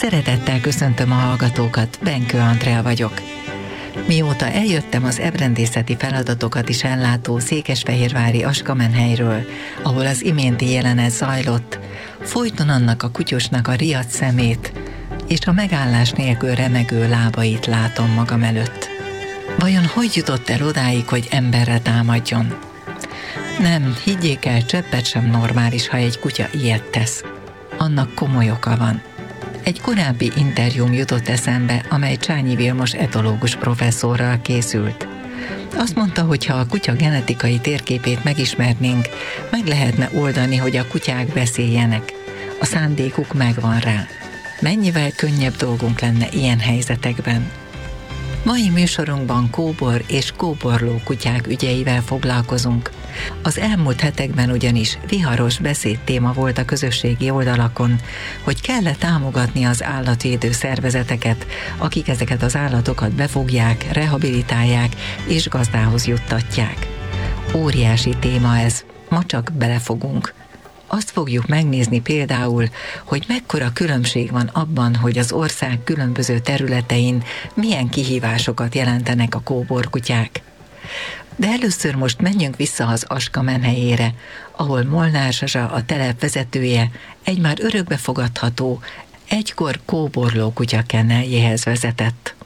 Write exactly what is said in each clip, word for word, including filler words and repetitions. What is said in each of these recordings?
Szeretettel köszöntöm a hallgatókat, Benkő Andrea vagyok. Mióta eljöttem az ebrendészeti feladatokat is ellátó székesfehérvári Askamenhelyről, ahol az iménti jelenet zajlott, folyton annak a kutyusnak a riadt szemét és a megállás nélkül remegő lábait látom magam előtt. Vajon hogy jutott el odáig, hogy emberre támadjon? Nem, higgyék el, cseppet sem normális, ha egy kutya ilyet tesz. Annak komoly oka van. Egy korábbi interjúm jutott eszembe, amely Csányi Vilmos etológus professzorral készült. Azt mondta, hogy ha a kutya genetikai térképét megismernénk, meg lehetne oldani, hogy a kutyák beszéljenek. A szándékuk megvan rá. Mennyivel könnyebb dolgunk lenne ilyen helyzetekben. Mai műsorunkban kóbor és kóborló kutyák ügyeivel foglalkozunk. Az elmúlt hetekben ugyanis viharos beszédtéma volt a közösségi oldalakon, hogy kell-e támogatni az állatvédő szervezeteket, akik ezeket az állatokat befogják, rehabilitálják és gazdához juttatják. Óriási téma ez, ma csak belefogunk. Azt fogjuk megnézni például, hogy mekkora különbség van abban, hogy az ország különböző területein milyen kihívásokat jelentenek a kóborkutyák. De először most menjünk vissza az Askamenhelyére, ahol Molnár Zsazsa, a telep vezetője, egy már örökbefogadható, egykor kóborló kutya kenneljéhez vezetett.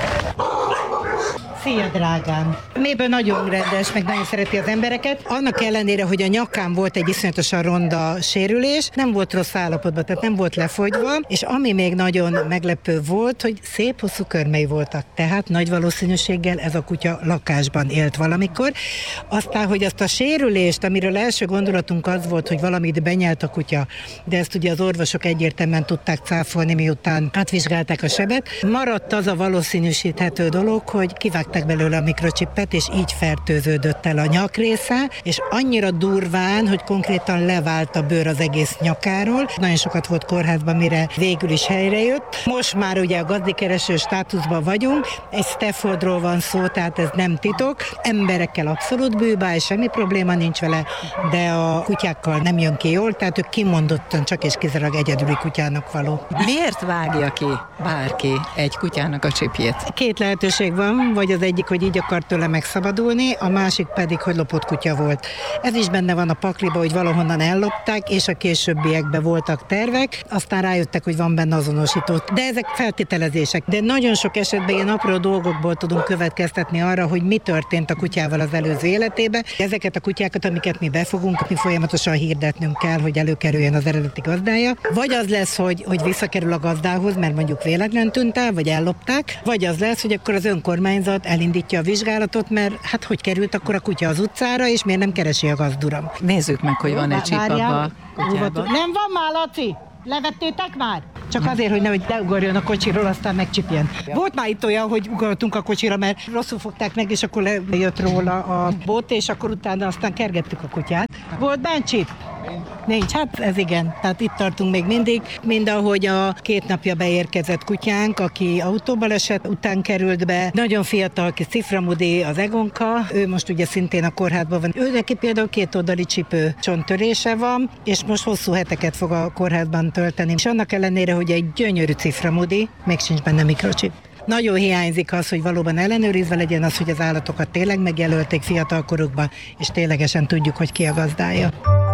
Szia, drágám! Méből nagyon rendes, meg nagyon szereti az embereket. Annak ellenére, hogy a nyakán volt egy iszonyatosan ronda sérülés, nem volt rossz állapotban, tehát nem volt lefogyva, és ami még nagyon meglepő volt, hogy szép hosszú körmei voltak. Tehát nagy valószínűséggel ez a kutya lakásban élt valamikor. Aztán, hogy azt a sérülést, amiről első gondolatunk az volt, hogy valamit benyelt a kutya, de ezt ugye az orvosok egyértelműen tudták cáfolni, miután átvizsgálták a sebet. Maradt az a valószínűsíthető dolog, hogy kivágták belőle a mikrocsippet, és így fertőződött el a nyakrésze, és annyira durván, hogy konkrétan levált a bőr az egész nyakáról. Nagyon sokat volt kórházban, mire végül is helyrejött. Most már ugye a gazdikereső státuszban vagyunk, egy Staffordról van szó, tehát ez nem titok. Emberekkel abszolút bűbáj, semmi probléma nincs vele, de a kutyákkal nem jön ki jól, tehát ők kimondottan csak és kizárólag egyedüli kutyának való. Miért vágja ki bárki egy kutyának a csipjét? Két lehetőség van, vagy az egyik, hogy így akar tőle megszabadulni, a másik pedig, hogy lopott kutya volt. Ez is benne van a pakliba, hogy valahonnan ellopták, és a későbbiekben voltak tervek, aztán rájöttek, hogy van benne azonosító. De ezek feltételezések. De nagyon sok esetben ilyen apró dolgokból tudunk következtetni arra, hogy mi történt a kutyával az előző életében. Ezeket a kutyákat, amiket mi befogunk, mi folyamatosan hirdetnünk kell, hogy előkerüljön az eredeti gazdája. Vagy az lesz, hogy, hogy visszakerül a gazdához, mert mondjuk véletlen tűnt el, vagy ellopták, vagy az lesz, hogy akkor az önkormányzat elindítja a vizsgálatot, mert hát hogy került akkor a kutya az utcára, és miért nem keresi a gazduram. Nézzük meg, hogy van egy csip abba a kutyában. Nem van már, Laci? Levettétek már? Csak azért, hogy nehogy leugorjon a kocsiról, aztán megcsipjen. Volt már itt olyan, hogy ugrottunk a kocsira, mert rosszul fogták meg, és akkor lejött róla a bot, és akkor utána aztán kergettük a kutyát. Volt bent csip? Nincs, hát ez igen. Tehát itt tartunk még mindig, mind ahogy a két napja beérkezett kutyánk, aki autóbaleset után került be. Nagyon fiatal kis ciframudi, az Egonka, ő most ugye szintén a kórházban van. Ő neki például két oldali csipő csonttörése van, és most hosszú heteket fog a kórházban tölteni. És annak ellenére, hogy egy gyönyörű ciframudi, még sincs benne mikrocsip. Nagyon hiányzik az, hogy valóban ellenőrizve legyen az, hogy az állatokat tényleg megjelölték fiatalkorukban, és ténylegesen tudjuk, hogy ki a gazdája.